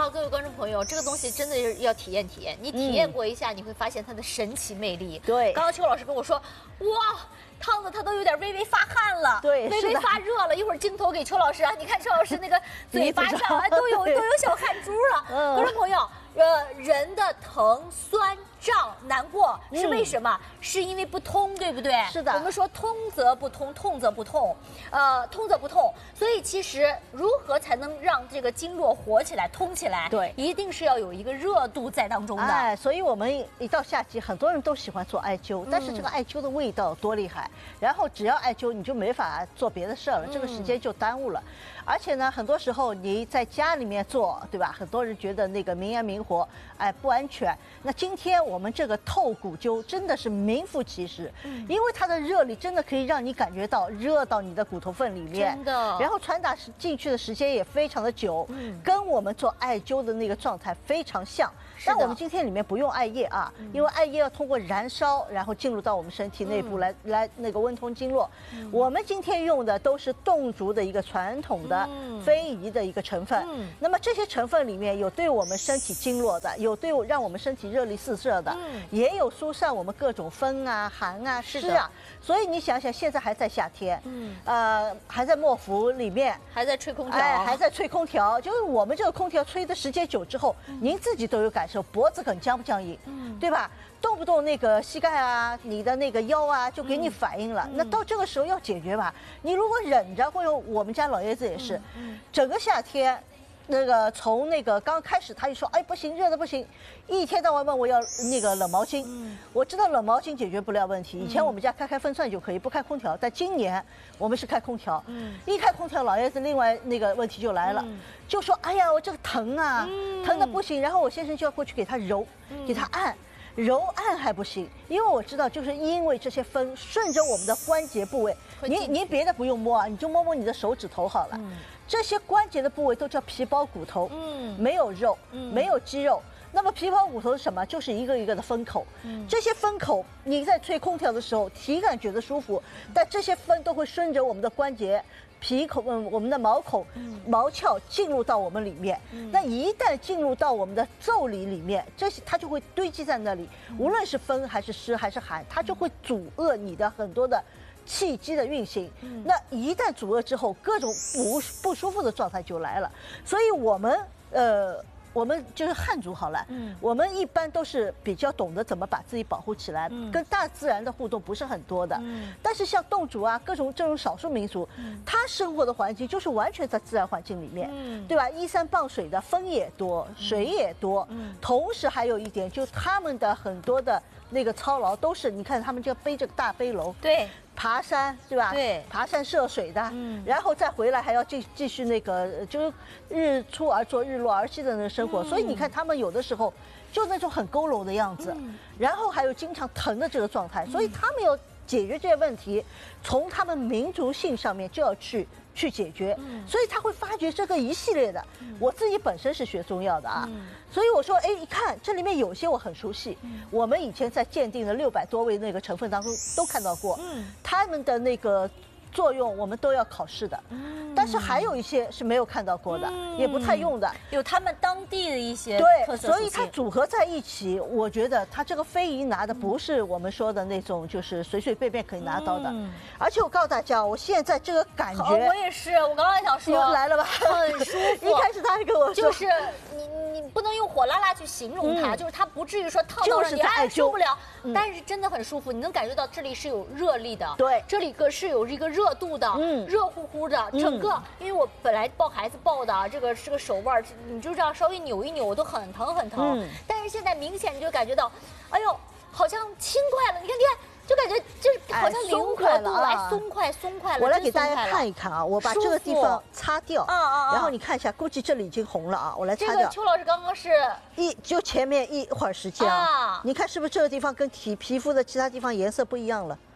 哇，各位观众朋友，这个东西真的是要体验体验。你体验过一下，你会发现它的神奇魅力。 对， 刚刚邱老师跟我说，哇，烫的他都有点微微发汗了， 对， 微微发热了。一会儿镜头给邱老师啊，你看邱老师那个嘴巴上啊都有小汗珠了。观众朋友，人的疼、酸、胀、难过是为什么？是因为不通，对不对？ 是的。 我们说通则不通，痛则不痛，通则不痛。所以其实如何才能让这个经络活起来、通起来？ 对， 一定是要有一个热度在当中的。 哎，所以我们一到夏季，很多人都喜欢做艾灸，但是这个艾灸的味道多厉害，然后只要艾灸，你就没法做别的事儿了，这个时间就耽误了。而且呢，很多时候你在家里面做，对吧？很多人觉得那个明烟明火，哎，不安全。那今天我们这个透骨灸真的是名副其实，因为它的热力真的可以让你感觉到热到你的骨头缝里面， 真的。 然后传达进去的时间也非常的久，跟我们做艾灸的那个状态非常像。但我们今天里面不用艾叶啊，因为艾叶要通过燃烧，然后进入到我们身体内部来那个温通经络。我们今天用的都是侗竹的一个传统的非遗的一个成分。那么这些成分里面有对我们身体经络的，有对让我们身体热力四射的，也有疏散我们各种风啊、寒啊、湿啊。所以你想想，现在还在夏天，还在末伏里面， 还在吹空调， 还在吹空调。就是我们这个空调吹的时间久之后，您自己都有感受，脖子很僵不僵硬，对吧？动不动那个膝盖啊，你的那个腰啊，就给你反应了。那到这个时候要解决吧。你如果忍着，或者我们家老爷子也是，整个夏天。那个从那个刚开始他就说，哎不行，热的不行，一天到晚问我要那个冷毛巾。我知道冷毛巾解决不了问题，以前我们家开风扇就可以，不开空调。但今年我们是开空调，一开空调，老爷子另外那个问题就来了，就说哎呀我这个疼啊，疼的不行。然后我先生就要过去给他揉，给他按。揉按还不行，因为我知道，就是因为这些风顺着我们的关节部位，您别的不用摸啊，你就摸摸你的手指头好了。这些关节的部位都叫皮包骨头，没有肉，没有肌肉。那么皮包骨头是什么？就是一个一个的风口。这些风口你在吹空调的时候体感觉得舒服，但这些风都会顺着我们的关节。皮孔，我们的毛孔、毛鞘进入到我们里面，那一旦进入到我们的腠理里面，这些它就会堆积在那里，无论是风还是湿还是寒，它就会阻遏你的很多的气机的运行。那一旦阻遏之后，各种不舒服的状态就来了。所以我们就是汉族好了，我们一般都是比较懂得怎么把自己保护起来，跟大自然的互动不是很多的。但是像侗族啊，各种这种少数民族，他生活的环境就是完全在自然环境里面，对吧？依山傍水的，风也多，水也多，同时还有一点，就他们的很多的那个操劳都是，你看他们就背这个大背篓， 对。 爬山对吧？ 对， 爬山涉水的，然后再回来还要继续那个，就是日出而作，日落而息的那个生活。所以你看他们有的时候就那种很佝偻的样子，然后还有经常疼的这个状态。所以他们要解决这些问题，从他们民族性上面就要去解决。所以他会发掘这个一系列的。我自己本身是学中药的啊，所以我说，哎，一看这里面有些我很熟悉，我们以前在鉴定的600多味那个成分当中都看到过，他们的那个作用我们都要考试的，但是还有一些是没有看到过的，也不太用的， 有他们当地的一些特色。 所以它组合在一起，我觉得它这个非遗拿的不是我们说的那种，就是随随便便可以拿到的。而且我告诉大家，我现在这个感觉， 我也是，我刚刚想说， 又来了吧， 很舒服。 一开始他还跟我说， 就是你不能用火辣辣去形容它，就是它不至于说烫到让你受不了，但是真的很舒服，你能感觉到这里是有热力的， 对， 这里是有一个热度的，热乎乎的，整个，因为我本来抱孩子抱的这个手腕，你就这样稍微扭一扭，我都很疼很疼，但是现在明显你就感觉到，哎呦，好像轻快了，你看。就感觉就是好像灵活度松快了。 我来给大家看一看啊，我把这个地方擦掉，然后你看一下，估计这里已经红了啊，我来擦掉。 这个邱老师刚刚是就前面一会儿时间啊，你看是不是这个地方跟皮肤的其他地方颜色不一样了？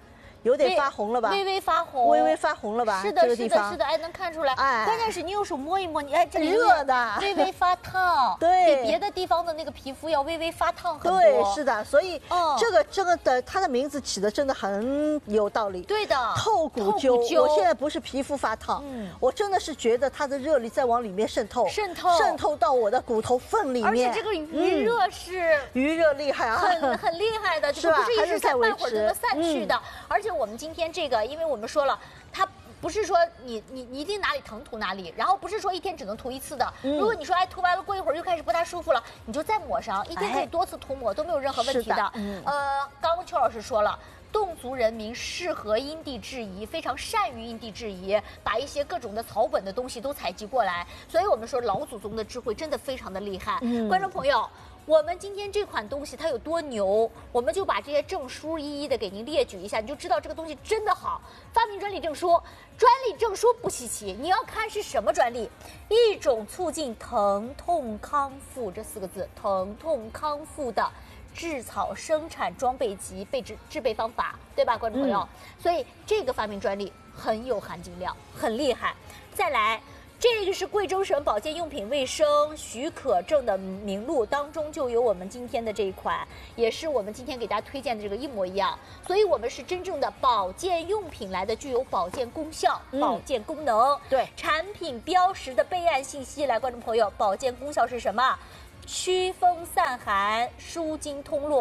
有点发红了吧？ 微微发红， 微微发红了吧？ 是的，是的，是的，哎，能看出来。哎，关键是你用手摸一摸，你哎，这里热的， 微微发烫， 对， 比别的地方的那个皮肤要微微发烫很多。 对，是的，所以这个的它的名字起的真的很有道理。 对的， 透骨灸，我现在不是皮肤发烫，我真的是觉得它的热力在往里面渗透，渗透到我的骨头缝里面。 而且这个余热是余热厉害啊， 很厉害的，这个不是一时散半会儿就能散去的。而且我们今天这个，因为我们说了，它不是说你一定哪里疼涂哪里，然后不是说一天只能涂一次的。如果你说哎涂完了过一会儿又开始不大舒服了，你就再抹上，一天可以多次涂抹都没有任何问题的。刚刚邱老师说了。侗族人民适合因地制宜，非常善于因地制宜，把一些各种的草本的东西都采集过来。所以我们说老祖宗的智慧真的非常的厉害。观众朋友，我们今天这款东西它有多牛，我们就把这些证书一一的给您列举一下，你就知道这个东西真的好。发明专利证书，专利证书不稀奇，你要看是什么专利。一种促进疼痛康复这4个字，疼痛康复的制草生产装备及制备方法，对吧，观众朋友？所以这个发明专利很有含金量，很厉害。再来，这个是贵州省保健用品卫生许可证的名录当中就有我们今天的这一款，也是我们今天给大家推荐的这个一模一样。所以我们是真正的保健用品来的，具有保健功效、保健功能。对，产品标识的备案信息来，观众朋友，保健功效是什么？驱风散寒，舒筋通络。